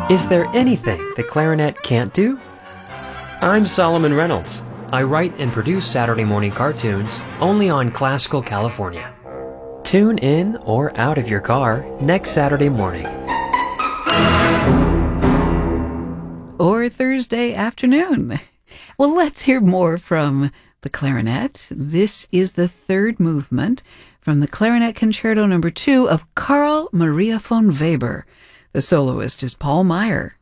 Is there anything the clarinet can't do? I'm Solomon Reynolds. I write and produce Saturday morning cartoons only on Classical California. Tune in or out of your car next Saturday morning. Or Thursday afternoon. Well, let's hear more from the clarinet. This is the third movement from the Clarinet Concerto No. 2 of Carl Maria von Weber. The soloist is Paul Meyer.